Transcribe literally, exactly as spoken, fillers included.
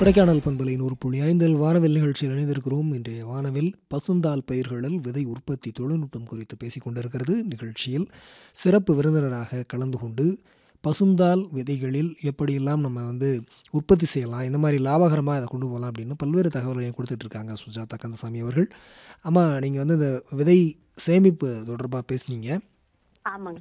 கொடைக்கானல் பண்பலை நூறு புள்ளி ஐந்தில் வானவில் நிகழ்ச்சியில் இணைந்திருக்கிறோம். இன்றைய வானவில் பசுந்தால் பயிர்களில் விதை உற்பத்தி தொழில்நுட்பம் குறித்து பேசிக் கொண்டிருக்கிறது. நிகழ்ச்சியில் சிறப்பு விருந்தினராக கலந்து கொண்டு பசுந்தால் விதைகளில் எப்படியெல்லாம் நம்ம வந்து உற்பத்தி செய்யலாம், இந்த மாதிரி லாபகரமாக அதை கொண்டு போகலாம் அப்படின்னு பல்வேறு தகவல்களை கொடுத்துட்டு இருக்காங்க சுஜாதா கந்தசாமி அவர்கள். ஆமாம், நீங்கள் வந்து இந்த விதை சேமிப்பு தொடர்பாக பேசுனீங்க. ஆமாங்க.